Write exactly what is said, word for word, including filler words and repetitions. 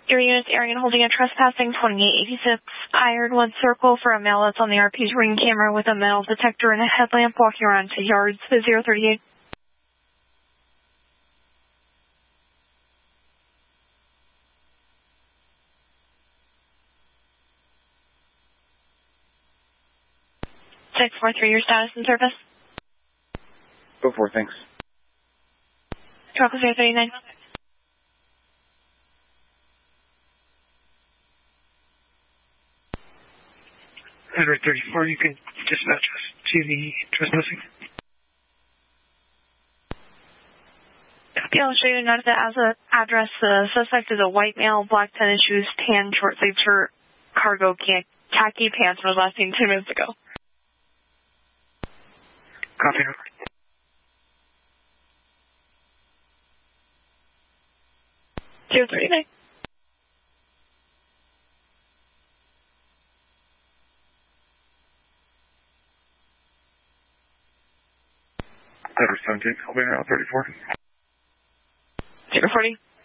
Your unit's airing and holding a trespassing twenty-eight eighty-six Ironwood Circle for a male that's on the R P's ring camera with a metal detector and a headlamp walking around two yards to zero thirty-eight. six four three, your status and service. Go for it, thanks. Truck zero thirty-nine. Edward thirty-four, you can dispatch us to the trespassing. Okay, I'll show you a note that as a address, the suspect is a white male, black tennis shoes, tan short-sleeved shirt, cargo khaki pants, was last seen two minutes ago. Copy, over. zero thirty-nine. Edward seventeen, I'll be around thirty-four. zero forty.